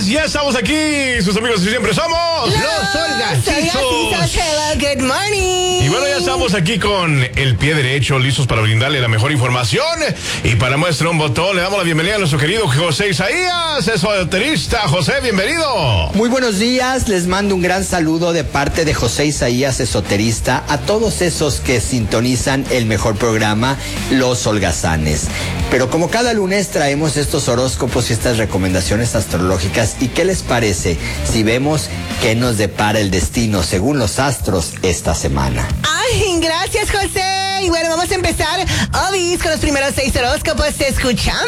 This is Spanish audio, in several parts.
días, ya estamos aquí, sus amigos de siempre somos Los Holgazizos. Good morning. Y bueno, ya estamos aquí con el pie derecho, listos para brindarle la mejor información. Y para muestra un botón, le damos la bienvenida a nuestro querido José Isaías, esoterista. José, bienvenido. Muy buenos días, les mando un gran saludo de parte de José Isaías, esoterista, a todos esos que sintonizan el mejor programa, Los Holgazanes. Pero como cada lunes traemos estos horóscopos y estas recomendaciones astrológicas, ¿y qué les parece si vemos qué nos depara el destino según los astros esta semana? Ay, gracias, José. Y bueno, vamos a empezar, Obis, con los primeros 6 horóscopos. Te escuchamos.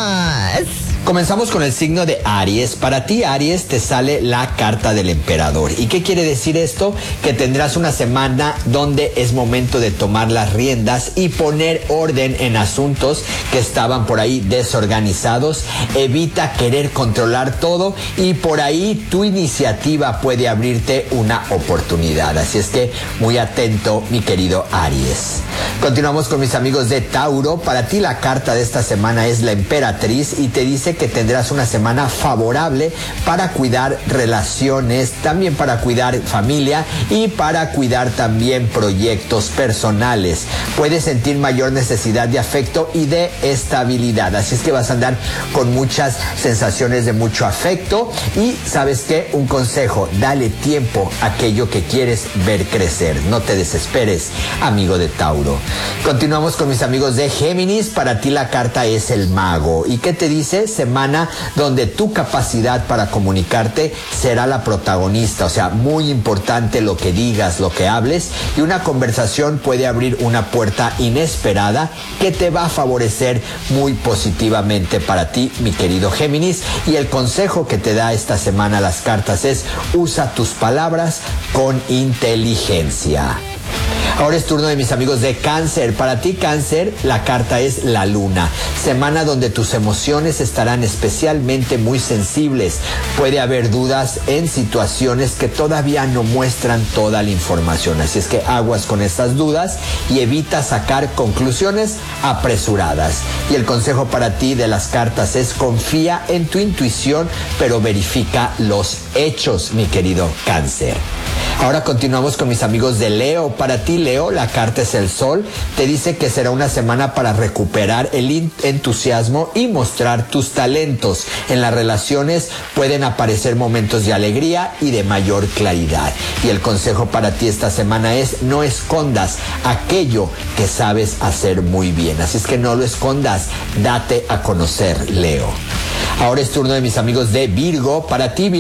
Comenzamos con el signo de Aries. Para ti, Aries, te sale la carta del emperador. ¿Y qué quiere decir esto? Que tendrás una semana donde es momento de tomar las riendas y poner orden en asuntos que estaban por ahí desorganizados. Evita querer controlar todo y por ahí tu iniciativa puede abrirte una oportunidad. Así es que muy atento, mi querido Aries. Continuamos con mis amigos de Tauro. Para ti la carta de esta semana es la emperatriz y te dice que tendrás una semana favorable para cuidar relaciones, también para cuidar familia y para cuidar también proyectos personales. Puedes sentir mayor necesidad de afecto y de estabilidad, así es que vas a andar con muchas sensaciones de mucho afecto. Y ¿sabes qué? Un consejo: dale tiempo a aquello que quieres ver crecer, no te desesperes, amigo de Tauro. Continuamos con mis amigos de Géminis. Para ti la carta es el mago. ¿Y qué te dice? Semana donde tu capacidad para comunicarte será la protagonista, o sea, muy importante lo que digas, lo que hables, y una conversación puede abrir una puerta inesperada que te va a favorecer muy positivamente para ti, mi querido Géminis. Y el consejo que te da esta semana las cartas es: usa tus palabras con inteligencia. Ahora es turno de mis amigos de Cáncer. Para ti, Cáncer, la carta es la luna. Semana donde tus emociones estarán especialmente muy sensibles. Puede haber dudas en situaciones que todavía no muestran toda la información. Así es que aguas con estas dudas y evita sacar conclusiones apresuradas. Y el consejo para ti de las cartas es: confía en tu intuición, pero verifica los hechos, mi querido Cáncer. Ahora continuamos con mis amigos de Leo. Para ti, Leo, la carta es el sol. Te dice que será una semana para recuperar el entusiasmo y mostrar tus talentos. En las relaciones pueden aparecer momentos de alegría y de mayor claridad. Y el consejo para ti esta semana es: no escondas aquello que sabes hacer muy bien. Así es que no lo escondas, date a conocer, Leo. Ahora es turno de mis amigos de Virgo. Para ti,